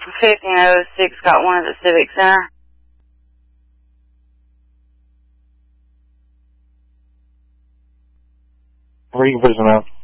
1506 got one at the Civic Center. Where you can put some out?